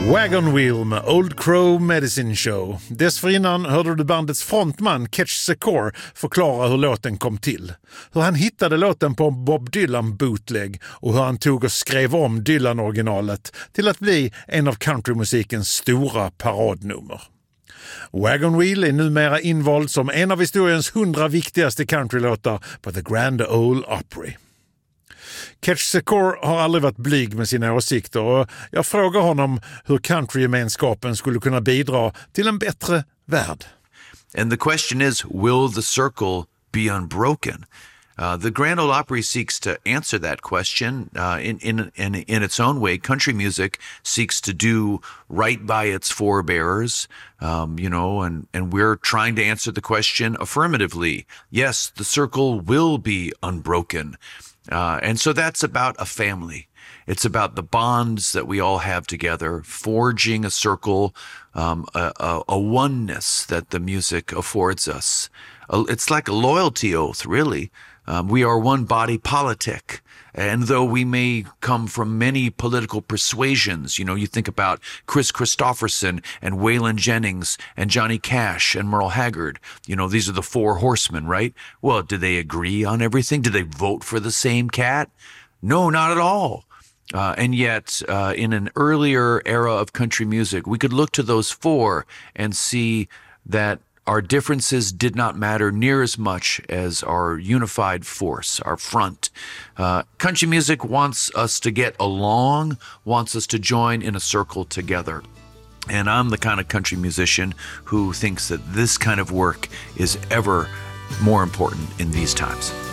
Wagon Wheel med Old Crow Medicine Show. Dessförinnan hörde du bandets frontman Ketch Secor förklara hur låten kom till. Hur han hittade låten på en Bob Dylan bootleg och hur han tog och skrev om Dylan-originalet till att bli en av countrymusikens stora paradnummer. Wagon Wheel är numera invald som en av historiens 100 viktigaste countrylåtar på The Grand Ole Opry. Ketch Secor har aldrig varit blyg med sina åsikter och jag frågar honom hur countrygemenskapen skulle kunna bidra till en bättre värld. And the question is, will the circle be unbroken? The Grand Ole Opry seeks to answer that question in its own way. Country music seeks to do right by its forebearers, and we're trying to answer the question affirmatively. Yes, the circle will be unbroken. And so that's about a family. It's about the bonds that we all have together, forging a circle, a oneness that the music affords us. It's like a loyalty oath, really. We are one body politic. And though we may come from many political persuasions, you think about Chris Christopherson and Waylon Jennings and Johnny Cash and Merle Haggard. These are the four horsemen, right? Well, did they agree on everything? Did they vote for the same cat? No, not at all. And yet, in an earlier era of country music, we could look to those four and see that our differences did not matter near as much as our unified force, our front. Country music wants us to get along, wants us to join in a circle together. And I'm the kind of country musician who thinks that this kind of work is ever more important in these times.